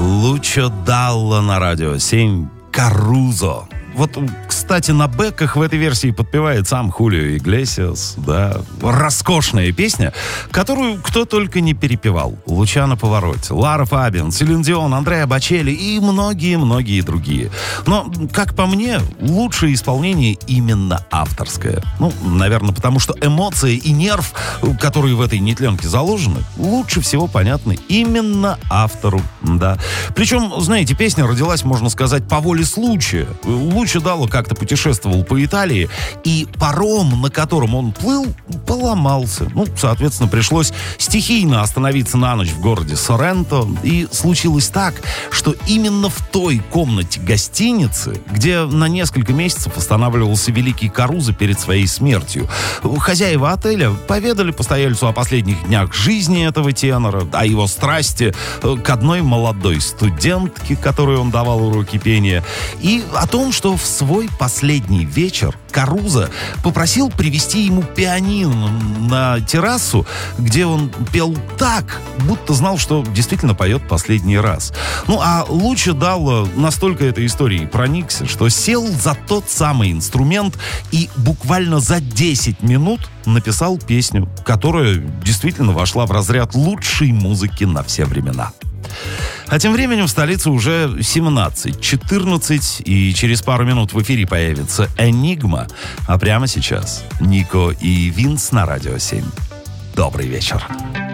Лучо Далла на радио 7. Карузо. Вот, кстати, на бэках в этой версии подпевает сам Хулио Иглесиас, да. Роскошная песня, которую кто только не перепевал. Лучано Паваротти, Лара Фабиан, Селин Дион, Андреа Бочелли и многие-многие другие. Но, как по мне, лучшее исполнение именно авторское. Ну, наверное, потому что эмоции и нерв, которые в этой нетленке заложены, лучше всего понятны именно автору, да. Причем, знаете, песня родилась, можно сказать, по воле случая. Лучо Далло как-то путешествовал по Италии, и паром, на котором он плыл, поломался. Ну, соответственно, пришлось стихийно остановиться на ночь в городе Соренто. И случилось так, что именно в той комнате гостиницы, где на несколько месяцев останавливался великий Карузо перед своей смертью, хозяева отеля поведали постояльцу о последних днях жизни этого тенора, о его страсти к одной молодой студентке, которой он давал уроки пения, и о том, что в свой последний вечер Карузо попросил привезти ему пианино на террасу, где он пел так, будто знал, что действительно поет последний раз. Ну, а Лучо Далло настолько этой историей проникся, что сел за тот самый инструмент и буквально за 10 минут написал песню, которая действительно вошла в разряд лучшей музыки на все времена. А тем временем в столице уже 17:14, и через пару минут в эфире появится «Энигма». А прямо сейчас Нико и Винс на радио 7. Добрый вечер.